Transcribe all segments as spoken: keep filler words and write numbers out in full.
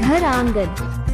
घर आंगन।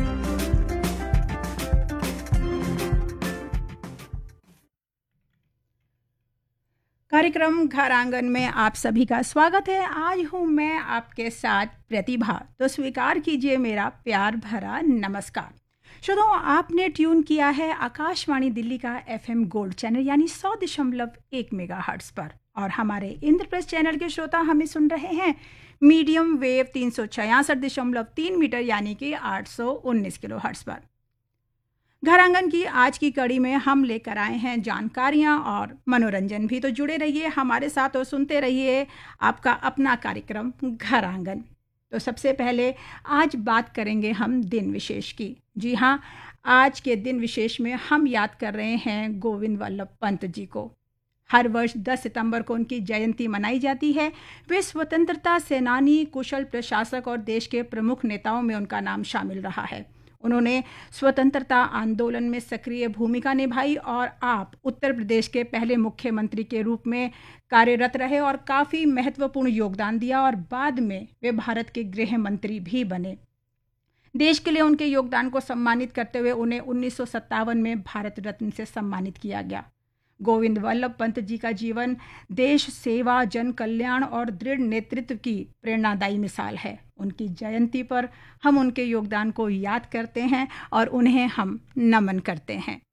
कार्यक्रम घर आंगन में आप सभी का स्वागत है। आज हूँ मैं आपके साथ प्रतिभा, तो स्वीकार कीजिए मेरा प्यार भरा नमस्कार। श्रोताओ, आपने ट्यून किया है आकाशवाणी दिल्ली का एफएम गोल्ड चैनल यानी सौ दशमलव एक मेगाहर्ट्ज पर, और हमारे इंद्रप्रस्थ चैनल के श्रोता हमें सुन रहे हैं मीडियम वेव तीन सौ छियासठ दशमलव तीन मीटर यानी कि आठ सौ उन्नीस किलो हर्ट्ज पर। घर आंगन की आज की कड़ी में हम लेकर आए हैं जानकारियां और मनोरंजन भी, तो जुड़े रहिए हमारे साथ और सुनते रहिए आपका अपना कार्यक्रम घर आंगन। तो सबसे पहले आज बात करेंगे हम दिन विशेष की। जी हाँ, आज के दिन विशेष में हम याद कर रहे हैं गोविंद वल्लभ पंत जी को। हर वर्ष दस सितंबर को उनकी जयंती मनाई जाती है। वे स्वतंत्रता सेनानी, कुशल प्रशासक और देश के प्रमुख नेताओं में उनका नाम शामिल रहा है। उन्होंने स्वतंत्रता आंदोलन में सक्रिय भूमिका निभाई और आप उत्तर प्रदेश के पहले मुख्यमंत्री के रूप में कार्यरत रहे और काफ़ी महत्वपूर्ण योगदान दिया, और बाद में वे भारत के गृह मंत्री भी बने। देश के लिए उनके योगदान को सम्मानित करते हुए उन्हें उन्नीस सौ सत्तावन में भारत रत्न से सम्मानित किया गया। गोविंद वल्लभ पंत जी का जीवन देश सेवा, जन कल्याण और दृढ़ नेतृत्व की प्रेरणादायी मिसाल है। उनकी जयंती पर हम उनके योगदान को याद करते हैं और उन्हें हम नमन करते हैं।